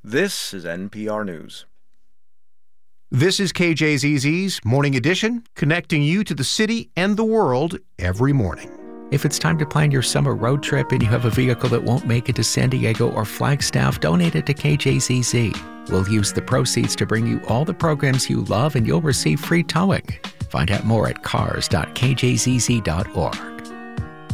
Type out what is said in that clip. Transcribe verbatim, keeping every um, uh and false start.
This is N P R News. This is K J Z Z's Morning Edition, connecting you to the city and the world every morning. If it's time to plan your summer road trip and you have a vehicle that won't make it to San Diego or Flagstaff, donate it to K J Z Z. We'll use the proceeds to bring you all the programs you love, and you'll receive free towing. Find out more at cars dot k j z z dot org.